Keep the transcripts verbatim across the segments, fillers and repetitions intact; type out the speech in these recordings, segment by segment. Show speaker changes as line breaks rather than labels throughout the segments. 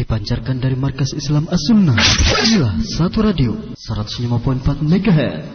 Dipancarkan dari Markas Islam As-Sunnah. Inilah Satu Radio seratus lima koma empat megahertz.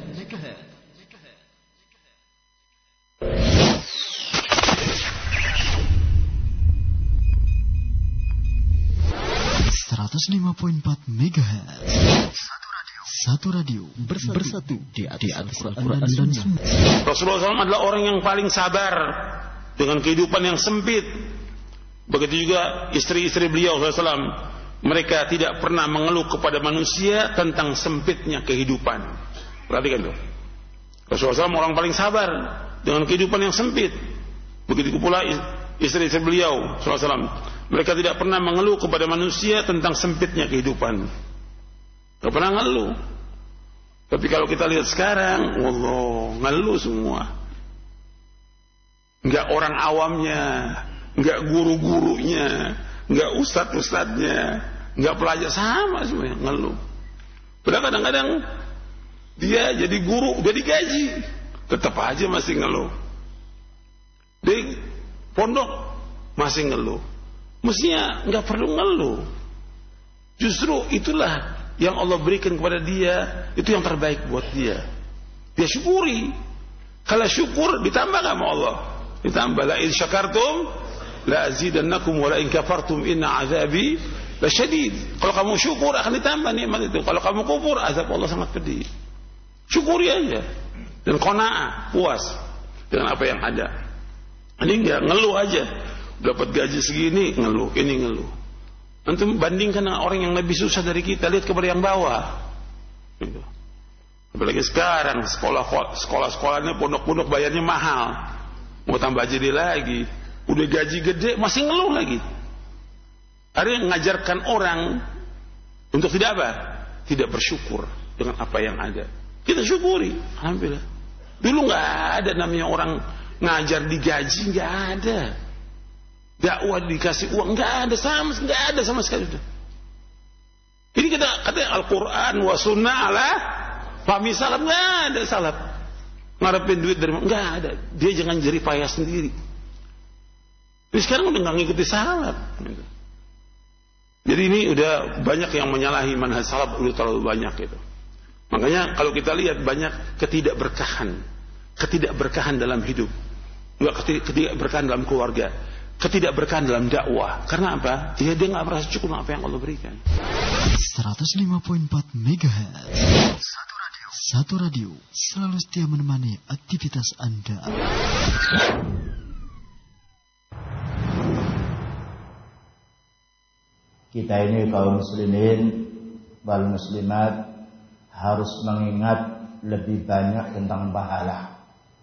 seratus lima koma empat megahertz. Satu Radio, Satu Radio bersatu, bersatu di atas Al-Quran dan Sunnah.
Rasulullah shallallahu alaihi wasallam adalah orang yang paling sabar dengan kehidupan yang sempit. Begitu juga istri-istri beliau shallallahu alaihi wasallam, mereka tidak pernah mengeluh kepada manusia tentang sempitnya kehidupan. Perhatikan tuh, Rasulullah shallallahu alaihi wasallam orang paling sabar dengan kehidupan yang sempit. Begitu pula istri-istri beliau shallallahu alaihi wasallam, mereka tidak pernah mengeluh kepada manusia tentang sempitnya kehidupan. Tidak pernah ngeluh. Tapi kalau kita lihat sekarang, wallah, ngeluh semua. Enggak orang awamnya, enggak guru-gurunya, enggak ustadz-ustadznya, enggak pelajar, sama semuanya ngeluh. Padahal kadang-kadang dia jadi guru, udah digaji, tetap aja masih ngeluh. Di pondok masih ngeluh. Mestinya enggak perlu ngeluh. Justru itulah yang Allah berikan kepada dia, itu yang terbaik buat dia. Dia syukuri. Kalau syukur ditambah sama Allah. Ditambah, la in syakartum la azidannakum wa la in kafartum inna azabi lasyadid. Kalau kamu syukur akan ditambah nikmat itu. Kalau kamu kufur, azab Allah sangat pedih. Syukuri aja dan qanaah, puas dengan apa yang ada. Ini enggak ngeluh aja. Dapat gaji segini ngeluh, ini ngeluh. Antum bandingkan dengan orang yang lebih susah dari kita, lihat kepada yang bawah. Gitu. Apalagi sekarang sekolah sekolah sekolahnya pondok-pondok bayarnya mahal. Mau tambah jadi lagi, udah gaji gede masih ngeluh lagi. Ada yang mengajarkan orang untuk tidak apa? Tidak bersyukur dengan apa yang ada. Kita syukuri, alhamdulillah. Dulu nggak ada namanya orang ngajar digaji, nggak ada. Dakwah dikasih uang, nggak ada sama, nggak ada sama sekali. Ini kita kata Al-Quran wa sunnah ala fahmi salaf, nggak ada salaf. Ngarepin duit dari mana? Nggak ada. Dia jangan jerih payah sendiri. Tapi sekarang udah nggak ngikuti salaf. Jadi ini udah banyak yang menyalahi manhaj salaf, udah terlalu banyak gitu. Makanya kalau kita lihat banyak ketidakberkahan, ketidakberkahan dalam hidup, juga ketidakberkahan dalam keluarga, ketidakberkahan dalam dakwah. Karena apa? Dia dia nggak merasa cukup dengan apa yang Allah berikan.
seratus lima koma empat megahertz. Satu Radio, Satu Radio selalu setia menemani aktivitas Anda.
Kita ini kaum muslimin wal muslimat harus mengingat lebih banyak tentang pahala.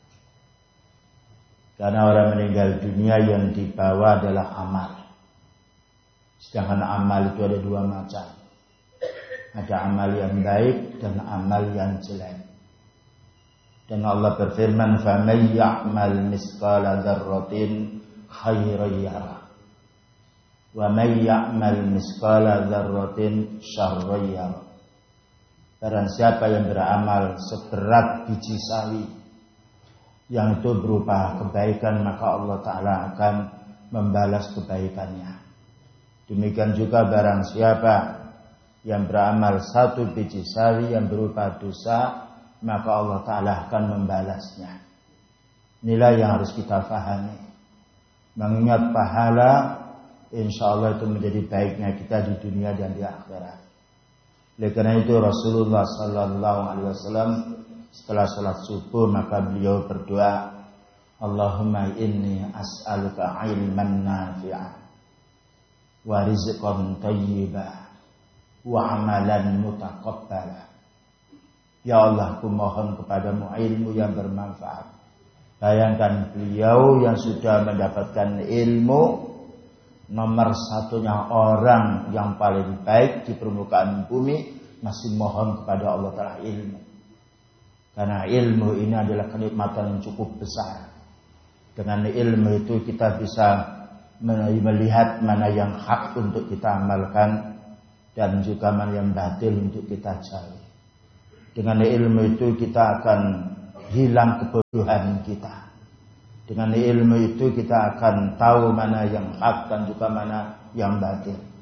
Karena orang meninggal dunia yang dibawa adalah amal. Sedangkan amal itu ada dua macam. Ada amal yang baik dan amal yang jelek. Dan Allah berfirman, فَمَنْ يَعْمَلْ مِثْقَالَ ذَرَّةٍ خَيْرًا يَرَهُ وَمَنْ يَعْمَلْ مِثْقَالَ ذَرَّةٍ شَرًّا يَرَهُ. Barang siapa yang beramal seberat biji sawi, yang itu berupa kebaikan, maka Allah Ta'ala akan membalas kebaikannya. Demikian juga barang siapa yang beramal satu biji sawi yang berupa dosa, maka Allah Ta'ala akan membalasnya. Inilah yang harus kita pahami. Mengingat pahala, insya Allah itu menjadi baiknya kita di dunia dan di akhirat. Oleh karena itu Rasulullah Sallallahu Alaihi Wasallam setelah sholat subuh maka beliau berdoa, Allahumma inni as'aluka ilman nafi'an wa rizqan thayyiban wa amalan mutaqabbala. Ya Allah, aku mohon kepadamu ilmu yang bermanfaat. Bayangkan beliau yang sudah mendapatkan ilmu, nomor satunya orang yang paling baik di permukaan bumi, masih mohon kepada Allah Ta'ala ilmu. Karena ilmu ini adalah kenikmatan yang cukup besar. Dengan ilmu itu kita bisa melihat mana yang hak untuk kita amalkan dan juga mana yang batil untuk kita jauhi. Dengan ilmu itu kita akan hilang kebodohan kita. Dengan ilmu itu kita akan tahu mana yang hak dan juga mana yang batil.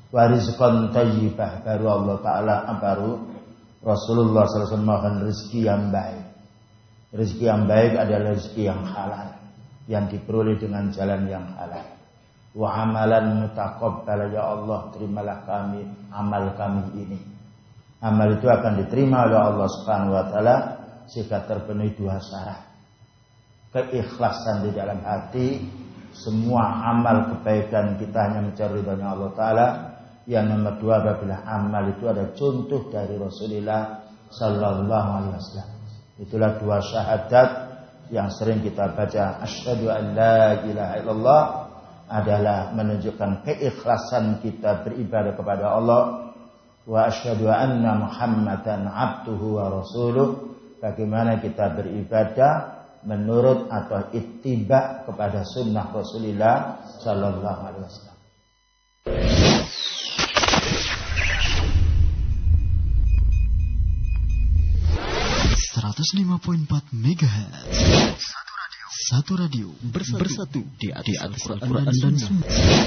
wa rizqan thayyibah, baru Allah Ta'ala baru Rasulullah sallallahu alaihi wasallam mohon rezeki yang baik. Rezeki yang baik adalah rezeki yang halal, yang diperoleh dengan jalan yang halal. Wa amalan mutaqabbal, ya Allah terimalah kami amal kami ini. Amal itu akan diterima oleh Allah Subhanahu wa taala jika terpenuhi dua syarat. Keikhlasan di dalam hati, semua amal kebaikan kita hanya mencari ridhanya Allah Ta'ala. Yang nomor dua, apabila amal itu ada contoh dari Rasulullah Sallallahu Alaihi Wasallam. Itulah dua syahadat yang sering kita baca. Asyhadu an la ilaha illallah adalah menunjukkan keikhlasan kita beribadah kepada Allah. Wa asyhadu anna Muhammadan abduhu wa rasuluh, bagaimana kita beribadah menurut atau ittiba kepada sunnah Rasulullah Sallallahu Alaihi Wasallam.
seratus lima koma empat megahertz. Satu radio, satu radio bersatu, bersatu di atas Al-Quran dan Sunnah.